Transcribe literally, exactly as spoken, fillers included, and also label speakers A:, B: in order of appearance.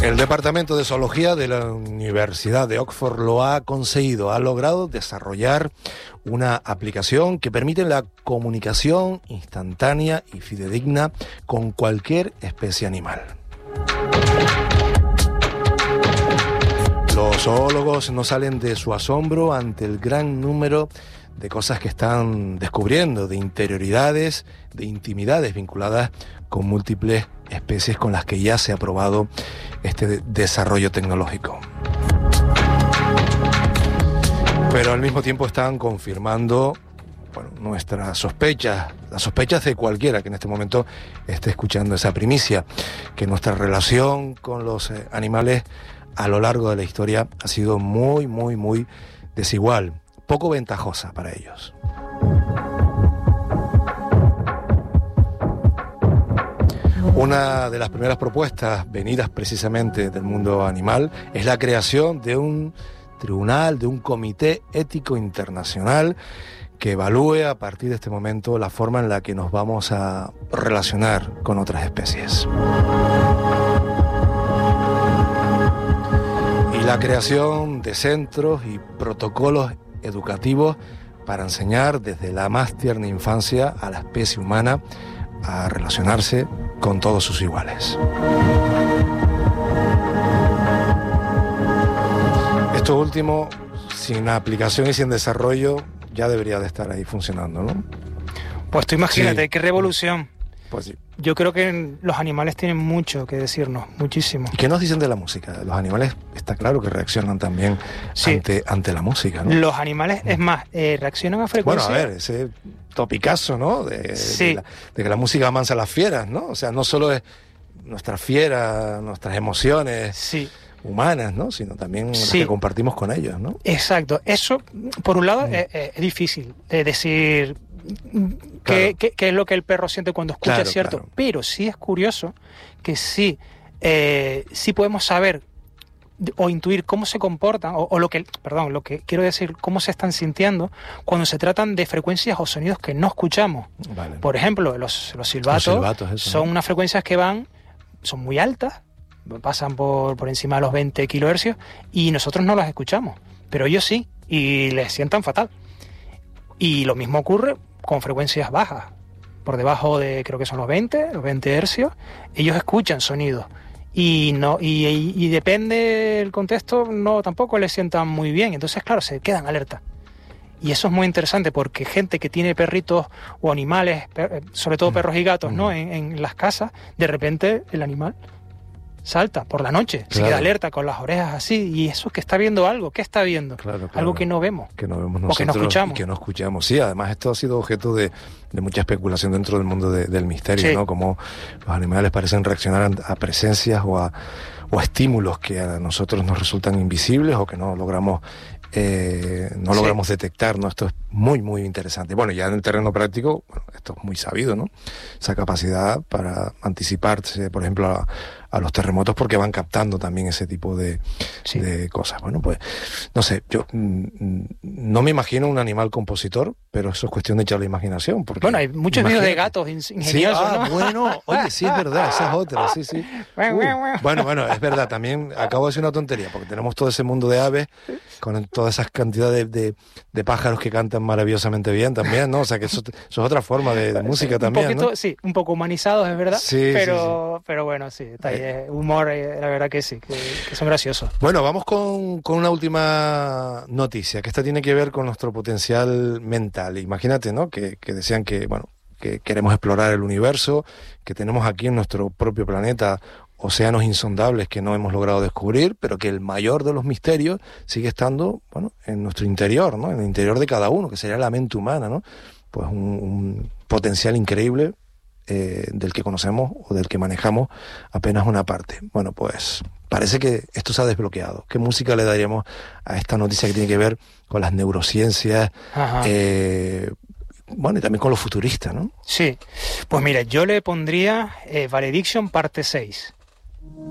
A: El Departamento de Zoología de la Universidad de Oxford lo ha conseguido, ha logrado desarrollar una aplicación que permite la comunicación instantánea y fidedigna con cualquier especie animal. Los zoólogos no salen de su asombro ante el gran número de cosas que están descubriendo, de interioridades, de intimidades vinculadas con múltiples especies con las que ya se ha probado este desarrollo tecnológico. Pero al mismo tiempo están confirmando, bueno, nuestras sospechas, las sospechas de cualquiera que en este momento esté escuchando esa primicia, que nuestra relación con los eh, animales a lo largo de la historia ha sido muy, muy, muy desigual, poco ventajosa para ellos. Una de las primeras propuestas venidas precisamente del mundo animal es la creación de un tribunal, de un comité ético internacional que evalúe a partir de este momento la forma en la que nos vamos a relacionar con otras especies. Y la creación de centros y protocolos educativos para enseñar desde la más tierna infancia a la especie humana a relacionarse con todos sus iguales. Esto último, sin aplicación y sin desarrollo, ya debería de estar ahí funcionando, ¿no?
B: Pues tú imagínate,
A: Sí.
B: qué revolución.
A: Pues sí.
B: Yo creo que los animales tienen mucho que decirnos, muchísimo.
A: ¿Y qué nos dicen de la música? Los animales, está claro que reaccionan también
B: Sí.
A: ante, ante la música, ¿no?
B: Los animales, es más, eh, reaccionan a
A: Bueno,
B: frecuencias...
A: a ver, ese topicazo, ¿no? De,
B: Sí.
A: de, la- de que la música amansa a las fieras, ¿no? O sea, no solo es nuestra fiera, nuestras emociones
B: Sí,
A: humanas, ¿no? Sino también las
B: Sí.
A: que compartimos con ellos, ¿no?
B: exacto. Eso, por un lado,
A: Mm.
B: es, es difícil de decir qué,
A: Claro.
B: qué- qué es lo que el perro siente cuando escucha,
A: Claro,
B: ¿cierto?
A: claro.
B: Pero sí es curioso que sí, eh, sí podemos saber o intuir cómo se comportan, o, o lo que, perdón, lo que quiero decir, cómo se están sintiendo cuando se tratan de frecuencias o sonidos que no escuchamos.
A: Vale.
B: Por ejemplo, los, los silbatos,
A: Los silbatos, eso,
B: son
A: ¿no?
B: unas frecuencias que van, son muy altas, pasan por, por encima de los veinte kilohercios y nosotros no las escuchamos, pero ellos sí, y les sientan fatal. Y lo mismo ocurre con frecuencias bajas, por debajo de, creo que son los veinte, los veinte hercios, ellos escuchan sonidos. Y no y, y, y depende del contexto, no tampoco les sientan muy bien, entonces claro, se quedan alerta. Y eso es muy interesante porque gente que tiene perritos o animales, per- sobre todo perros y gatos, ¿no? En, en las casas, de repente el animal salta por la noche, se
A: Claro.
B: queda alerta con las orejas así, y eso es que está viendo algo, ¿qué está viendo?
A: Claro, claro.
B: Algo que no vemos.
A: Que no vemos
B: O
A: nosotros
B: que no escuchamos.
A: y que no escuchamos. Sí, además esto ha sido objeto de, de mucha especulación dentro del mundo de- del misterio,
B: Sí.
A: ¿no? Como los animales parecen reaccionar a, a presencias o a, o a estímulos que a nosotros nos resultan invisibles o que no logramos eh, no
B: Sí.
A: logramos detectar, ¿no? Esto es muy, muy interesante. Bueno, ya en el terreno práctico, bueno, esto es muy sabido, ¿no? Esa capacidad para anticiparse, por ejemplo, a, a los terremotos porque van captando también ese tipo de,
B: Sí.
A: de cosas. Bueno, pues, no sé, yo mm, mm, no me imagino un animal compositor, pero eso es cuestión de echarle imaginación. Porque,
B: Bueno, hay muchos vídeos de
A: imagínate.
B: gatos in-
A: Sí,
B: ingeniosos,
A: ah,
B: ¿no?
A: bueno, oye, sí es verdad, esa es otra, sí, sí.
B: Guau,
A: Uh,
B: guau, guau.
A: bueno, bueno, es verdad, también acabo de decir una tontería, porque tenemos todo ese mundo de aves, con toda esa cantidad de, de, de pájaros que cantan maravillosamente bien también, ¿no? O sea, que eso, eso es otra forma de, de música
B: un
A: también,
B: poquito,
A: ¿no?
B: sí, un poco humanizados, es verdad,
A: Sí,
B: pero, pero bueno, sí, está ahí, eh, humor, eh, la verdad que sí, que, que son graciosos.
A: Bueno, vamos con, con una última noticia, que esta tiene que ver con nuestro potencial mental. Imagínate, ¿no? Que, que decían que, bueno, que queremos explorar el universo, que tenemos aquí en nuestro propio planeta océanos insondables que no hemos logrado descubrir, pero que el mayor de los misterios sigue estando, bueno, en nuestro interior, ¿no? En el interior de cada uno, que sería la mente humana, ¿no? Pues un, un potencial increíble eh, del que conocemos o del que manejamos apenas una parte. Bueno, pues parece que esto se ha desbloqueado. ¿Qué música le daríamos a esta noticia que tiene que ver con las neurociencias?
B: Ajá.
A: Eh, bueno, y también con lo futurista, ¿no?
B: Sí, pues mira, yo le pondría eh, Valediction parte seis.